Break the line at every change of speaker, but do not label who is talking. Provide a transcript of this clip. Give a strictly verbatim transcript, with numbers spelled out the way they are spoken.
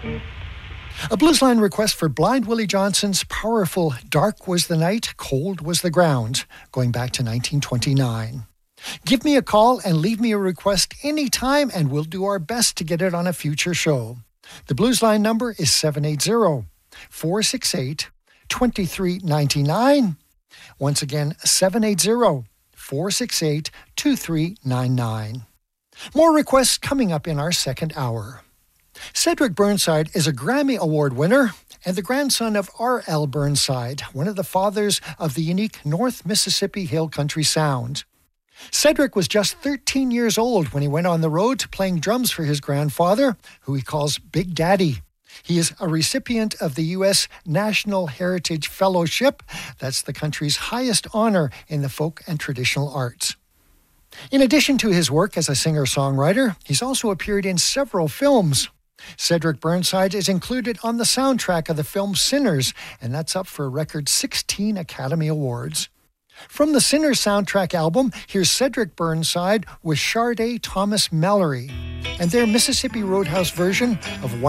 A Bluesline request for Blind Willie Johnson's powerful Dark Was the Night, Cold Was the Ground, going back to nineteen twenty-nine. Give me a call and leave me a request anytime, and we'll do our best to get it on a future show. The Bluesline number is seven eight zero, four six eight, two three nine nine. Once again, seven eight zero, four six eight, two three nine nine. More requests coming up in our second hour. Cedric Burnside is a Grammy Award winner and the grandson of R L Burnside, one of the fathers of the unique North Mississippi Hill Country sound. Cedric was just thirteen years old when he went on the road playing drums for his grandfather, who he calls Big Daddy. He is a recipient of the U S National Heritage Fellowship. That's the country's highest honor in the folk and traditional arts. In addition to his work as a singer-songwriter, he's also appeared in several films. Cedric Burnside is included on the soundtrack of the film Sinners, and that's up for a record sixteen Academy Awards. From the Sinners soundtrack album, here's Cedric Burnside with Sharday Thomas Mallory and their Mississippi Roadhouse version of